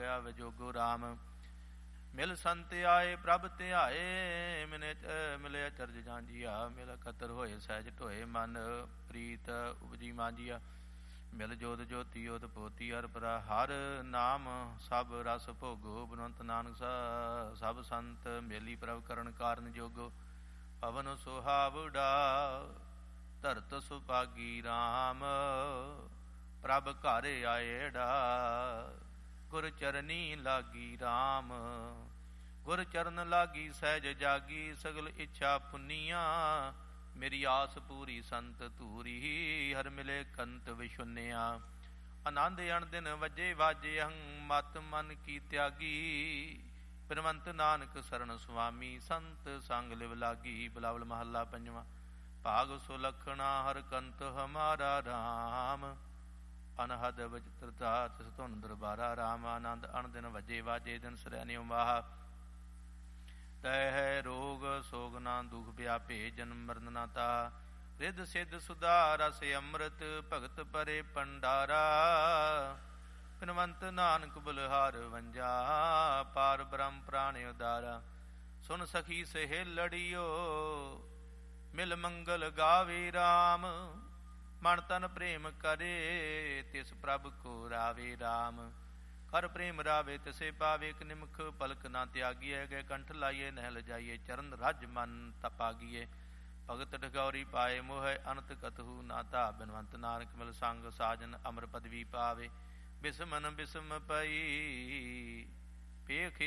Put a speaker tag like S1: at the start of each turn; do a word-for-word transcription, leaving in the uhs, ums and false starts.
S1: ਹੋਇਆ ਵਿਜੋਗੋ ਰਾਮ। ਮਿਲ ਸੰਤ ਆਏ ਪ੍ਰਭ ਧਿਆਏ, ਮਿਲੇ ਮਿਲੇ ਅਚਰਜ ਜਾਂਜੀਆ। ਮਿਲ ਕਤਰ ਹੋਏ ਸਹਿਜ ਢੋਏ, ਮਨ ਪ੍ਰੀਤ ਉਪਜੀ ਮਾਂਜੀਆ। ਮਿਲ ਜੋਤ ਜੋਤੀ ਓਤ ਪੋਤੀ, ਹਰ ਪਰਾ ਹਰ ਨਾਮ ਸਭ ਰਸ ਭੋਗੋ। ਬਨਵੰਤ ਨਾਨਕ ਸਭ ਸੰਤ ਮੇਲੀ ਪ੍ਰਭ ਕਰਨ ਕਾਰਨ ਜੋਗੋ। ਪਵਨ ਸੁਹਾਵੜਾ ਧਰਤ ਸੁਭਾਗੀ ਰਾਮ, ਪ੍ਰਭ ਘਰ ਆਏੜਾ ਗੁਰ ਚਰਨੀ ਲਾਗੀ ਰਾਮ। ਗੁਰ ਚਰਨ ਲਾਗੀ ਸਹਿਜ ਜਾਗੀ, ਸਗਲ ਇੱਛਾ ਪੁੰਨੀਆਂ। ਮੇਰੀ ਆਸ ਪੂਰੀ ਸੰਤ ਧੂਰੀ, ਹਰ ਮਿਲੇ ਕੰਤ ਵਿਸ਼ੁੰਨਿਆ। ਆਨੰਦ ਅਣਦਿਨ ਵੱਜੇ ਵਾਜੇ, ਹੰ ਮਤ ਮਨ ਕੀ ਤਿਆਗੀ। ਬਿਨਵੰਤ ਨਾਨਕ ਸਰਣ ਸੁਆਮੀ, ਸੰਤ ਸੰਗ ਲਿਵ ਲਾਗੀ। ਬਿਲਾਵਲ ਮਹੱਲਾ ਪੰਜਵਾਂ। ਭਾਗ ਸੁਲਖਣਾ ਹਰ ਕੰਤ ਹਮਾਰਾ ਰਾਮ, ਅਨਹਦ ਵਿਚਿਤ੍ਰਤਾ ਤਿਸ ਧੁਨ ਦਰਬਾਰਾ ਰਾਮ। ਆਨੰਦ ਅਣਦਿਨ ਵੱਜੇ ਵਾਜੇ, ਦਿਨ ਸਰੈਨਿਉ ਮਾਹ। ਤੈ ਰੋਗ ਸੋਗ ਨਾ ਦੁਖ ਵਿਆਪੇ, ਜਨਮ ਮਰਨ ਨਾ ਤਾ। ਰਿੱਧ ਸਿੱਧ ਸੁਧਾ ਰਸ ਅੰਮ੍ਰਿਤ, ਭਗਤ ਪਰੇ ਭੰਡਾਰਾ। ਬਿਨਵੰਤ ਨਾਨਕ ਬਲਿਹਾਰ ਵੰਜਾ, ਪਾਰ ਬ੍ਰਹਮ ਪ੍ਰਾਣ ਉਦਾਰਾ। ਸੁਨ ਸਖੀ ਸਹੇਲੜੀਓ, ਮਿਲ ਮੰਗਲ ਗਾਵੇ ਰਾਮ। ਮਨ ਤਨ ਪ੍ਰੇਮ ਕਰੇ, ਤਿਸ ਪ੍ਰਭ ਕੋ ਰਾਵੇ ਰਾਮ। ਕਰ ਪ੍ਰੇਮ ਰਾਵੇ ਤਿਸੇ ਪਾਵੇ, ਇੱਕ ਨਿਮਖ ਪਲਕ ਨਾ ਤਿਆਗੀਏ। ਗਏ ਕੰਠ ਲਾਈਏ ਨਹਿ ਲਜਾਈਏ, ਚਰਨ ਰਜ ਮਨ ਤਪਾਗੀਏ। ਭਗਤ ਢਗੌਰੀ ਪਾਏ ਮੋਹਿ, ਅਨੰਤ ਕਤਹੂ ਨਾ ਧਾ। ਬਿਨਵੰਤ ਨਾਨਕ ਮਿਲ ਸੰਗ ਸਾਜਨ, ਅਮਰ ਪਦਵੀ ਪਾਵੇ। ਬਿਸਮਨ ਬਿਸਮ ਪਈ ਪੇਖ